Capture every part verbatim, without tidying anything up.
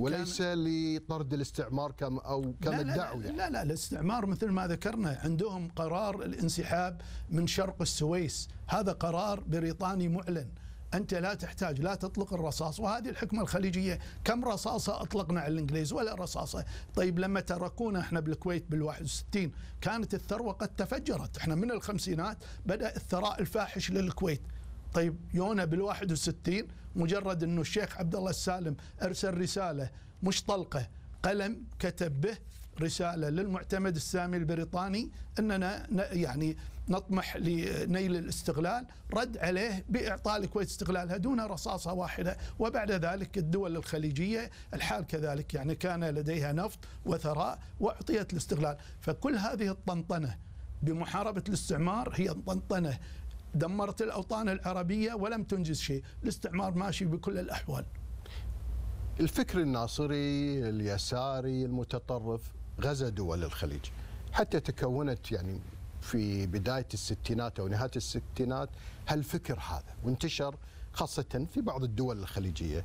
وليس لطرد الاستعمار كم أو كما ادعوا. يعني لا لا الاستعمار مثل ما ذكرنا عندهم قرار الانسحاب من شرق السويس، هذا قرار بريطاني معلن، أنت لا تحتاج لا تطلق الرصاص. وهذه الحكمة الخليجية، كم رصاصة أطلقنا على الإنجليز؟ ولا رصاصة. طيب لما تركونا إحنا بالكويت بالواحد وستين كانت الثروة قد تفجرت، إحنا من الخمسينات بدأ الثراء الفاحش للكويت. طيب يونا بالواحد وستين مجرد أنه الشيخ عبد الله السالم أرسل رسالة مش طلقة، قلم كتب به رسالة للمعتمد السامي البريطاني أننا يعني نطمح لنيل الاستقلال، رد عليه بإعطاء الكويت استقلالها دون رصاصة واحدة. وبعد ذلك الدول الخليجية الحال كذلك، يعني كان لديها نفط وثراء وأعطيت الاستقلال. فكل هذه الطنطنة بمحاربة الاستعمار هي طنطنة دمرت الأوطان العربية ولم تنجز شيء. الاستعمار ماشي بكل الأحوال. الفكر الناصري اليساري المتطرف غزا دول الخليج حتى تكونت يعني في بداية الستينات أو نهاية الستينات هالفكر هذا، وانتشر خاصة في بعض الدول الخليجية.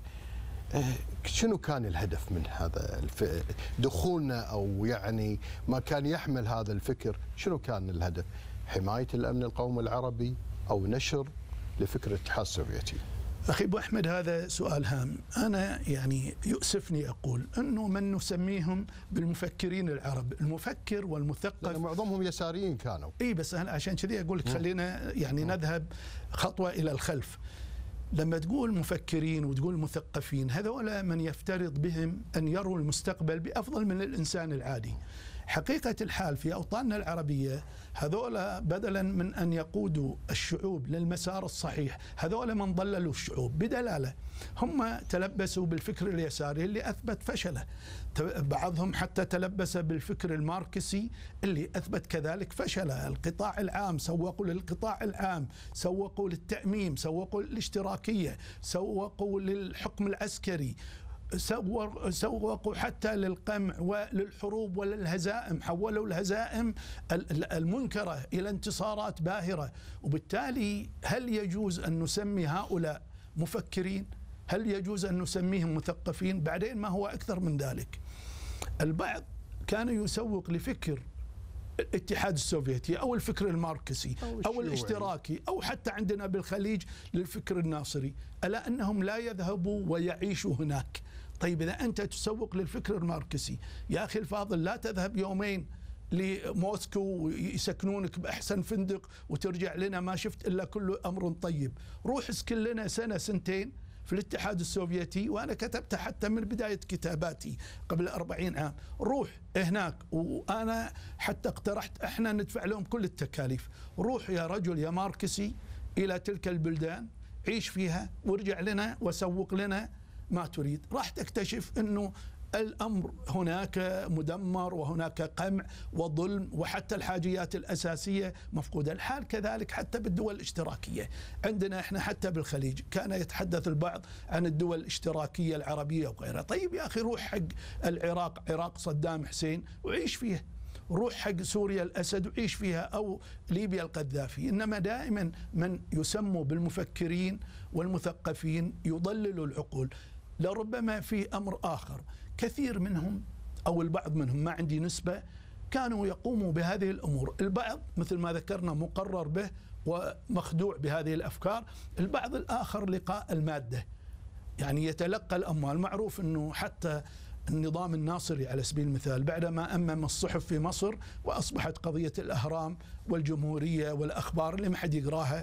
شنو كان الهدف من هذا دخولنا، أو يعني ما كان يحمل هذا الفكر؟ شنو كان الهدف؟ حماية الأمن القومي العربي أو نشر لفكر الاتحاد السوفيتي؟ أخي أبو أحمد هذا سؤال هام. أنا يعني يؤسفني أقول أنه من نسميهم بالمفكرين العرب، المفكر والمثقف معظمهم يساريين كانوا. إي بس أنا عشان كذي أقول لك خلينا يعني نذهب خطوة إلى الخلف. لما تقول مفكرين وتقول مثقفين، هذول من يفترض بهم أن يروا المستقبل بأفضل من الإنسان العادي. حقيقة الحال في أوطاننا العربية هذول بدلا من أن يقودوا الشعوب للمسار الصحيح، هذول من ضللوا الشعوب بدلالة. هم تلبسوا بالفكر اليساري اللي أثبت فشله، بعضهم حتى تلبس بالفكر الماركسي اللي أثبت كذلك فشله. القطاع العام، سوقوا للقطاع العام، سوقوا للتأميم، سوقوا للاشتراكية، سوقوا للحكم العسكري، سوقوا حتى للقمع وللحروب وللهزائم، حولوا الهزائم المنكرة إلى انتصارات باهرة. وبالتالي هل يجوز أن نسمي هؤلاء مفكرين؟ هل يجوز أن نسميهم مثقفين؟ بعدين ما هو أكثر من ذلك، البعض كان يسوق لفكر الاتحاد السوفيتي أو الفكر الماركسي أو, أو الاشتراكي أو حتى عندنا بالخليج للفكر الناصري، ألا أنهم لا يذهبوا ويعيشوا هناك. طيب إذا أنت تسوق للفكر الماركسي، يا أخي الفاضل لا تذهب يومين لموسكو ويسكنونك بأحسن فندق وترجع لنا ما شفت إلا كله أمر طيب. روح اسكن لنا سنة سنتين في الاتحاد السوفيتي، وأنا كتبت حتى من بداية كتاباتي قبل أربعين عام. روح هناك، وأنا حتى اقترحت احنا ندفع لهم كل التكاليف. روح يا رجل يا ماركسي إلى تلك البلدان، عيش فيها وارجع لنا وسوق لنا ما تريد. راح تكتشف أنه الأمر هناك مدمر وهناك قمع وظلم، وحتى الحاجيات الأساسية مفقودة. الحال كذلك حتى بالدول الاشتراكية عندنا احنا، حتى بالخليج كان يتحدث البعض عن الدول الاشتراكية العربية وغيرها. طيب يا أخي روح حق العراق، عراق صدام حسين وعيش فيها، روح حق سوريا الأسد وعيش فيها، أو ليبيا القذافي. إنما دائما من يسموا بالمفكرين والمثقفين يضللوا العقول. لربما في أمر آخر، كثير منهم أو البعض منهم، ما عندي نسبة، كانوا يقوموا بهذه الأمور. البعض مثل ما ذكرنا مقرر به ومخدوع بهذه الأفكار، البعض الآخر لقاء المادة، يعني يتلقى الأموال. معروف أنه حتى النظام الناصري على سبيل المثال بعدما أمم الصحف في مصر وأصبحت قضية الأهرام والجمهورية والأخبار اللي ما حد يقراها،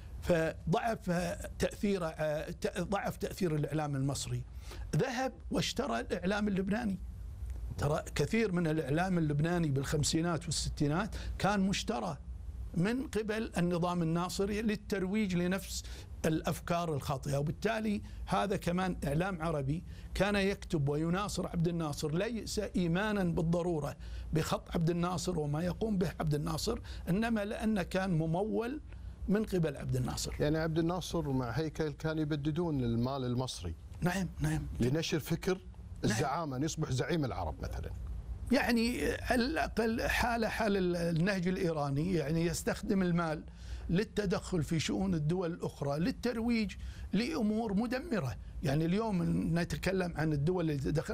فضعف تأثير ضعف تأثير الإعلام المصري، ذهب واشترى الإعلام اللبناني. ترى كثير من الإعلام اللبناني بالخمسينات والستينات كان مشترى من قبل النظام الناصري للترويج لنفس الأفكار الخاطئة. وبالتالي هذا كمان إعلام عربي كان يكتب ويناصر عبد الناصر، ليس إيمانا بالضرورة بخط عبد الناصر وما يقوم به عبد الناصر، إنما لأنه كان ممول من قبل عبد الناصر. يعني عبد الناصر مع هيكل كانوا يبددون المال المصري. نعم نعم. لنشر فكر الزعامة، أن يصبح زعيم العرب مثلا. يعني على الأقل حالة حال النهج الإيراني، يعني يستخدم المال للتدخل في شؤون الدول الأخرى، للترويج لأمور مدمرة. يعني اليوم نتكلم عن الدول اللي دخل